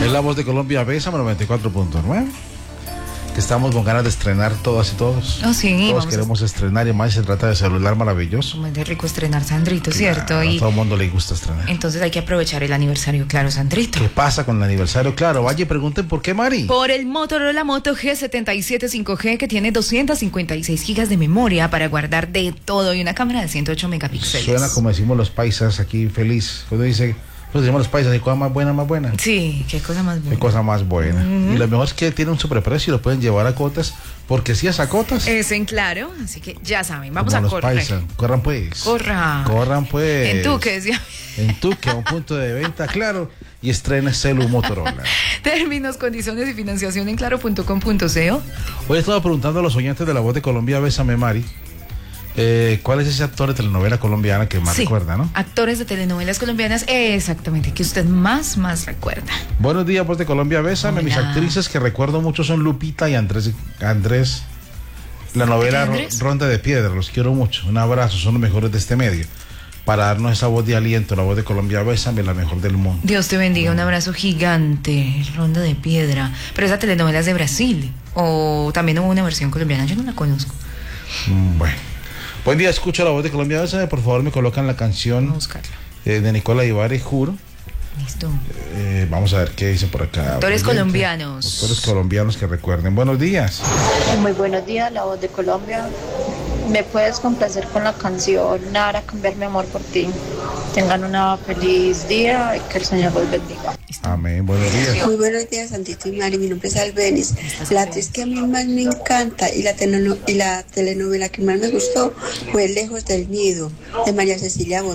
Es la voz de Colombia, Bésame 94.9. Que estamos con ganas de estrenar todas y todos. Oh, sí, todos queremos estrenar y más se trata de celular maravilloso. Muy de rico estrenar, Sandrito, Claro, ¿cierto? Y a todo el mundo le gusta estrenar. entonces hay que aprovechar el aniversario, claro, Sandrito. ¿Qué pasa con el aniversario? Claro, vaya y pregunten por qué, Mari. Por el Motorola Moto G77 5G que tiene 256 gigas de memoria para guardar de todo y una cámara de 108 megapíxeles. Suena como decimos los paisas aquí, feliz. Cuando dice, pues decimos los paisas, ¿qué cosa más buena, más buena? Sí, qué cosa más buena. Qué cosa más buena. Y lo mejor es que tiene un superprecio y lo pueden llevar a cotas, porque si es a cotas. Es en Claro, así que ya saben, vamos como a los correr. paisas. Corran pues. Corran pues. En Tuque, decía. En Tuque, a un punto de venta, claro, y estrena celu Motorola. Términos, condiciones y financiación en claro.com.co. Hoy estaba preguntando a los oyentes de La Voz de Colombia, Bésame, Mari, ¿cuál es ese actor de telenovela colombiana que más recuerda, no? Actores de telenovelas colombianas, exactamente, que usted más recuerda. Buenos días, Voz de Colombia, Bésame. Hola. Mis actrices que recuerdo mucho son Lupita y Andrés, la novela Ronda de Piedra. Los quiero mucho. Un abrazo, son los mejores de este medio. Para darnos esa voz de aliento, La Voz de Colombia, Bésame, la mejor del mundo. Dios te bendiga, un abrazo gigante, Ronda de Piedra. Pero esa telenovela es de Brasil, o también hubo una versión colombiana, yo no la conozco. Bueno. Buen día, escucho La Voz de Colombia, Bésame. Por favor, me colocan la canción Vamos a buscarla. de Nicola Ibarre, Juro. Listo. Vamos a ver qué dice por acá. Actores colombianos. Actores colombianos que recuerden. Buenos días. Muy buenos días, La Voz de Colombia. ¿Me puedes complacer con la canción Nara, cambiar mi amor por ti? Tengan una feliz día y que el Señor los bendiga. Amén, buenos días. Muy buenos días, Santito y Mari. Mi nombre es Albenis. La actriz que a mí más me encanta y la telenovela que más me gustó fue Lejos del Nido, de María Cecilia Botero.